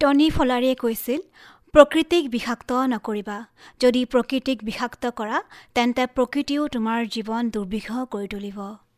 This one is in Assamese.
টনি ফলাৰীয়ে কৈছিল, প্ৰকৃতিক বিষাক্ত নকৰিবা। যদি প্ৰকৃতিক বিষাক্ত কৰা তেন্তে প্ৰকৃতিও তোমাৰ জীৱন দুৰ্বিষহ কৰি তুলিব।